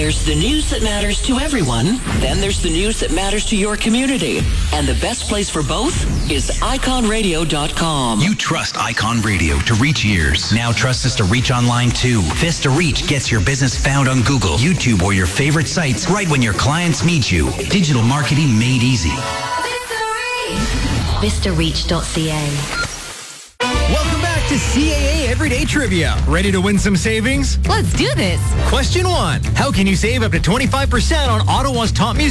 There's the news that matters to everyone. Then there's the news that matters to your community. And the best place for both is iconradio.com. You trust Icon Radio to reach ears. Now trust us to reach online too. Vista Reach gets your business found on Google, YouTube, or your favorite sites right when your clients meet you. Digital marketing made easy. VistaReach.ca. Welcome back to CAA Everyday Trivia. Ready to win some savings? Let's do this. Question 1. How can you save up to 25% on Ottawa's top music?